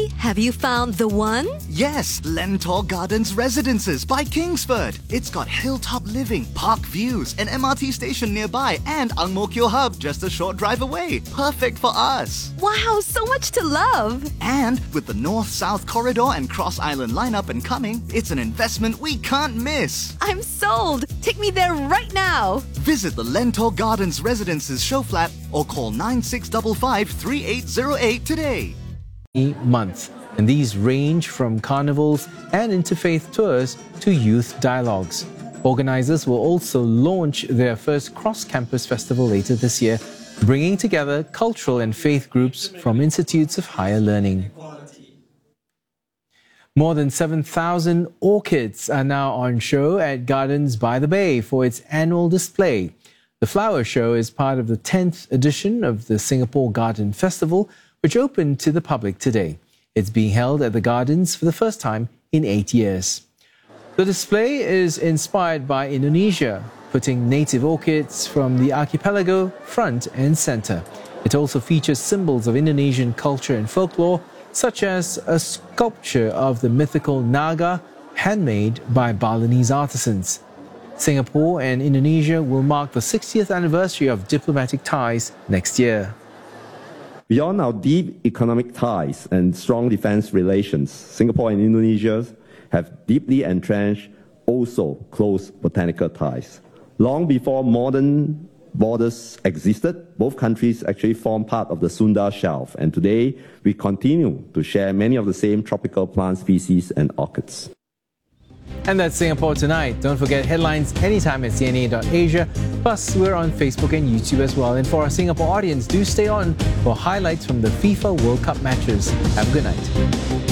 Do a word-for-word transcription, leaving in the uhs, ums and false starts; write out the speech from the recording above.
have you found the one? Yes, Lentor Gardens Residences by Kingsford. It's got hilltop living, park views, an M R T station nearby, and Ang Mo Kio Hub just a short drive away. Perfect for us. Wow, so much to love! And with the North-South Corridor and Cross Island line up and coming, it's an investment we can't miss. I'm sold! Take me there right now! Visit the Lentor Gardens Residences show flat or call nine six five five, three eight zero eight today. Month, and these range from carnivals and interfaith tours to youth dialogues. Organisers will also launch their first cross-campus festival later this year, bringing together cultural and faith groups from institutes of higher learning. More than seven thousand orchids are now on show at Gardens by the Bay for its annual display. The flower show is part of the tenth edition of the Singapore Garden Festival, which opened to the public today. It's being held at the Gardens for the first time in eight years. The display is inspired by Indonesia, putting native orchids from the archipelago front and center. It also features symbols of Indonesian culture and folklore, such as a sculpture of the mythical naga, handmade by Balinese artisans. Singapore and Indonesia will mark the sixtieth anniversary of diplomatic ties next year. Beyond our deep economic ties and strong defense relations, Singapore and Indonesia have deeply entrenched, also close botanical ties. Long before modern borders existed, both countries actually formed part of the Sunda Shelf, and today we continue to share many of the same tropical plant species and orchids. And that's Singapore Tonight. Don't forget headlines anytime at C N A dot asia. Plus, we're on Facebook and YouTube as well. And for our Singapore audience, do stay on for highlights from the FIFA World Cup matches. Have a good night.